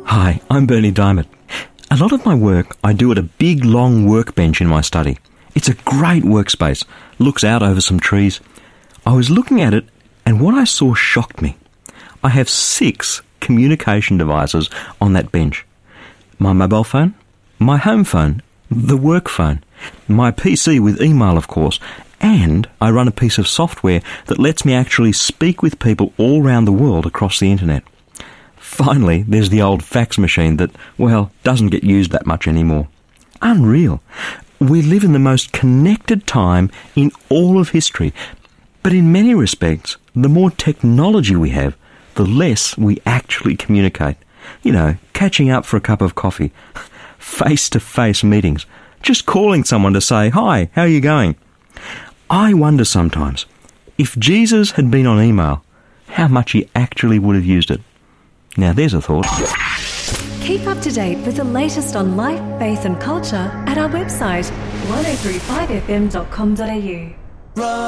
Hi, I'm Bernie Diamond. A lot of my work I do at a big long workbench in my study. It's a great workspace, looks out over some trees. I was looking at it and what I saw shocked me. I have 6 communication devices on that bench. My mobile phone, my home phone, the work phone, my PC with email of course, and I run a piece of software that lets me actually speak with people all around the world across the internet. Finally, there's the old fax machine that, well, doesn't get used that much anymore. Unreal. We live in the most connected time in all of history, but in many respects, the more technology we have, the less we actually communicate. You know, catching up for a cup of coffee, face-to-face meetings, just calling someone to say, "Hi, how are you going?" I wonder sometimes, if Jesus had been on email, how much he actually would have used it. Now there's a thought. Keep up to date with the latest on life, faith and culture at our website 1035fm.com.au.